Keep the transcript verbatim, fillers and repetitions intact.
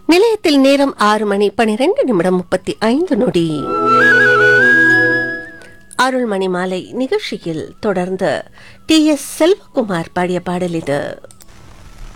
நிலையத்தில் நேரம் ஆறு மணி பனிரெண்டு நிமிடம் முப்பத்தி ஐந்து நொடி. அருள்மணி மாலை நிகழ்ச்சியில் தொடர்ந்து டி எஸ் செல்வகுமார் பாடிய பாடல் இது.